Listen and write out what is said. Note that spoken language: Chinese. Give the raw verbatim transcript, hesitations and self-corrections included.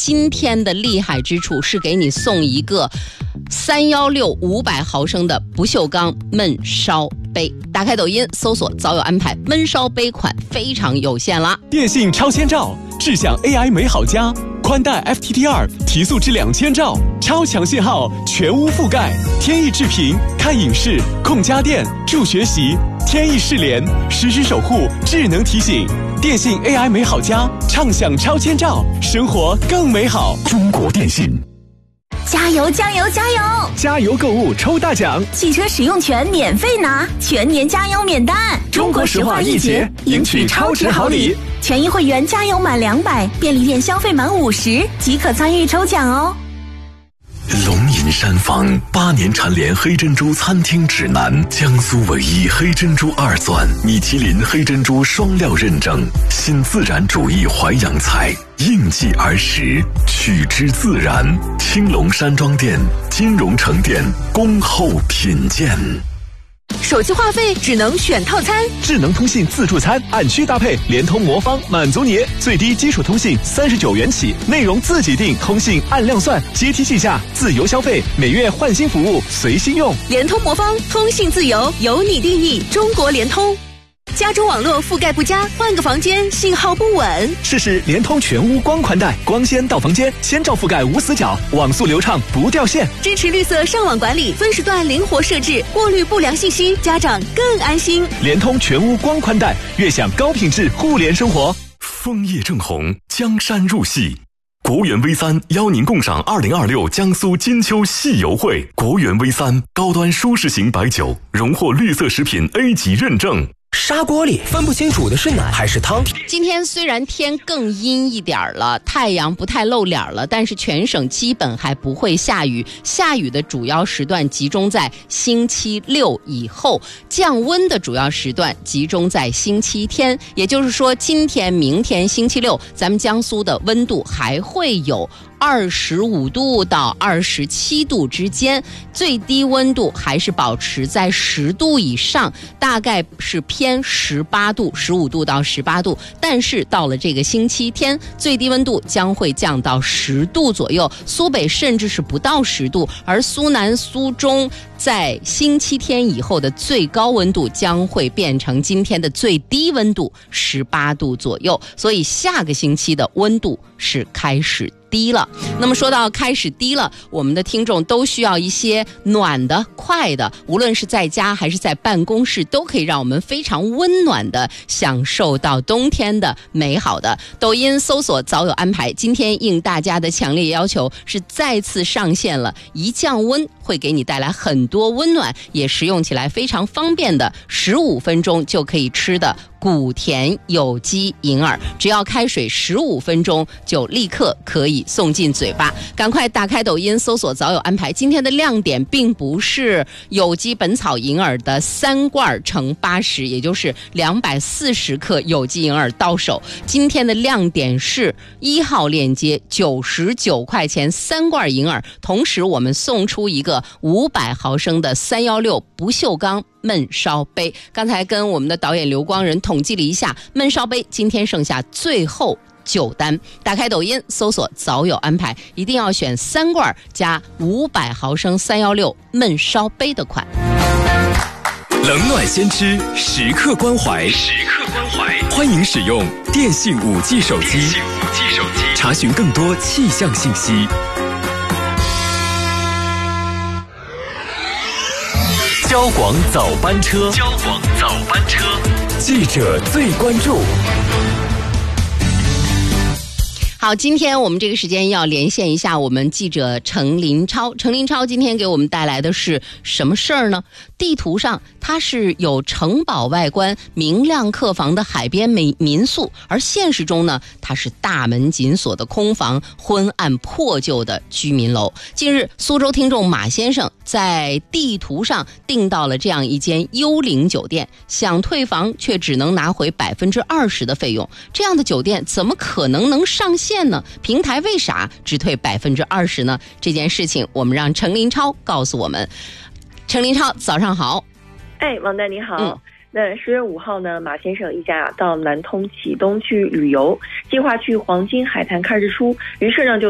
今天的厉害之处是给你送一个三一六五百毫升的不锈钢焖烧杯。打开抖音搜索早有安排，焖烧杯款非常有限啦。 电信超千兆，智享 A I 美好家，宽带 F T T 二 提速至两千兆，超强信号，全屋覆盖，天翼智屏，看影视，控家电，助学习，天翼视联，实时守护，智能提醒。电信 A I 美好家，畅享超千兆，生活更美好。 中国电信。 加油加油加油！ 加油购物抽大奖， 汽车使用权免费拿，全年加油免单。 中国石化一节赢取超值好礼， 全益会员加油满两百，便利店消费满五十即可参与抽奖哦。 龙吟山房八年蝉联黑珍珠餐厅指南，江苏唯一黑珍珠二钻，米其林黑珍珠双料认证，新自然主义淮扬菜，应季而食，取之自然。青龙山庄店、金融城店恭候品鉴。 手机话费只能选套餐， 智能通信自助餐按需搭配，联通魔方满足你。最低基础通信三十九元起，内容自己定，通信按量算，阶梯计价，自由消费，每月换新服务随心用。 联通魔方，通信自由由你定义。中国联通。家中网络覆盖不佳，换个房间信号不稳， 试试联通全屋光宽带，光纤到房间，先兆覆盖无死角，网速流畅不掉线， 支持绿色上网管理，分时段灵活设置，过滤不良信息，家长更安心。 联通全屋光宽带，悦享高品质互联生活。 枫叶正红，江山入戏。国园 V 三 邀您共赏二零二六江苏金秋戏游会。国园 V 三 高端舒适型白酒，荣获绿色食品 A 级认证。 砂锅里分不清煮的是奶还是汤。 今天虽然天更阴一点了，太阳不太露脸了，但是全省基本还不会下雨，下雨的主要时段集中在星期六以后，降温的主要时段集中在星期天。也就是说，今天明天星期六咱们江苏的温度还会有二十五度到二十七度之间，最低温度还是保持在十度以上，大概是偏十八度，十五度到十八度。但是到了这个星期天，最低温度将会降到十度左右，苏北甚至是不到十度，而苏南、苏中在星期天以后的最高温度将会变成今天的最低温度十八度左右，所以下个星期的温度是开始低了。那么说到开始低了，我们的听众都需要一些暖的、快的，无论是在家还是在办公室，都可以让我们非常温暖的享受到冬天的美好的。抖音搜索早有安排，今天应大家的强烈要求是再次上线了，一降温会给你带来很多温暖，也食用起来非常方便的十五分钟就可以吃的谷田有机银耳，只要开水十五分钟就立刻可以送进嘴巴。赶快打开抖音搜索早有安排，今天的亮点并不是有机本草银耳的三罐乘八十，也就是两百四十克有机银耳到手，今天的亮点是一号链接九十九块钱三罐银耳，同时我们送出一个五百毫升的三一六不锈钢焖烧杯。刚才跟我们的导演刘光仁统计了一下，焖烧杯今天剩下最后九单。打开抖音搜索早有安排，一定要选三罐加五百毫升三一六焖烧杯的款。 冷暖先知，时刻关怀，时刻关怀。欢迎使用电信五 G 手机，电信五 G 手机，查询更多气象信息。交广早班车，交广早班车，记者最关注。 好，今天我们这个时间要连线一下我们记者程林超。程林超今天给我们带来的是什么事儿呢？地图上它是有城堡外观、明亮客房的海边民民宿，而现实中呢，它是大门紧锁的空房、昏暗破旧的居民楼。近日，苏州听众马先生在地图上订到了这样一间幽灵酒店，想退房却只能拿回百分之二十的费用，这样的酒店怎么可能能上线呢？平台为啥只退百分之二十呢？这件事情我们让程林超告诉我们。程林超，早上好。 哎，王丹你好。 嗯， 那十月五号呢，马先生一家到南通启东去旅游，计划去黄金海滩看日出，于是呢就